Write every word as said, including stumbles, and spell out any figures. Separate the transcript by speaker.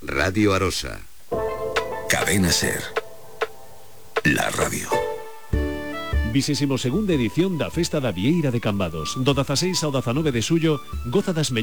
Speaker 1: Radio Arosa.
Speaker 2: Cadena Ser. La radio.
Speaker 3: Vigésimo segunda edición da Festa da Vieira de Cambados. Do dezaseis ao dezanove de xullo, goza das mellores